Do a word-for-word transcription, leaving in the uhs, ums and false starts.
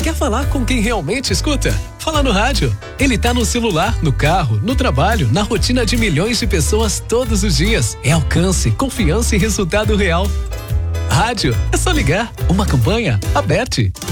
Quer falar com quem realmente escuta? Fala no rádio. Ele tá no celular, no carro, no trabalho, na rotina de milhões de pessoas todos os dias. É alcance, confiança e resultado real. Rádio, é só ligar. Uma campanha, Aberte.